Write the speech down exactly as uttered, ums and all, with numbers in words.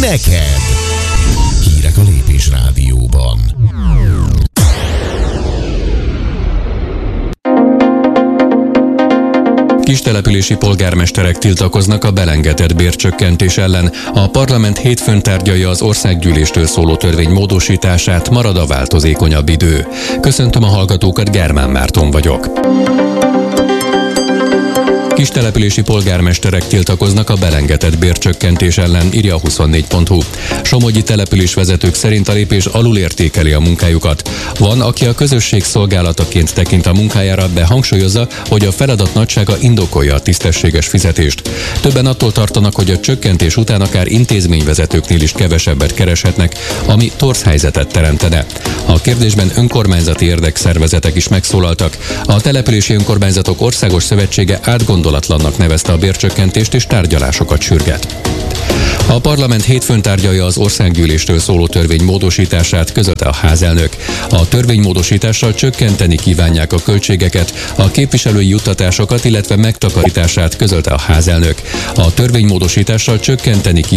neked. Hírek a Lépés Rádióban. Kistelepülési polgármesterek tiltakoznak a belengedett bércsökkentés ellen. A parlament hétfőn tárgyalja az országgyűléstől szóló törvény módosítását, marad a változékonyabb idő. Köszöntöm a hallgatókat, Germán Márton vagyok. Kistelepülési polgármesterek tiltakoznak a belengedett bércsökkentés ellen, írja a huszonnégy pont hu. Somogyi településvezetők szerint a lépés alulértékeli a munkájukat. Van, aki a közösség szolgálataként tekint a munkájára, de hangsúlyozza, hogy a feladat nagysága indokolja a tisztességes fizetést. Többen attól tartanak, hogy a csökkentés után akár intézményvezetőknél is kevesebbet kereshetnek, ami torz helyzetet teremtene. A kérdésben önkormányzati érdekszervezetek is megszólaltak. A Települési Önkormányzatok Országos Szövetsége átgondolatlannak nevezte a bércsökkentést és tárgyalásokat sürget. A parlament hétfőn tárgyalja az országgyűléstől szóló törvény módosítását, közölte a házelnök. A törvénymódosítással csökkenteni kívánják a költségeket, a képviselői juttatásokat, illetve megtakarítását, közölte a házelnök. A törvénymódosítással csökkenteni